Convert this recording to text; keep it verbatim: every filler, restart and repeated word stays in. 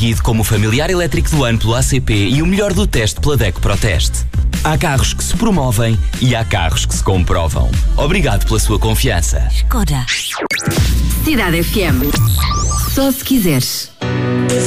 distinguido como o familiar elétrico do ano pelo A C P e o melhor do teste pela DECO ProTeste. Há carros que se promovem e há carros que se comprovam. Obrigado pela sua confiança. Skoda. Cidade F M. Só se quiseres.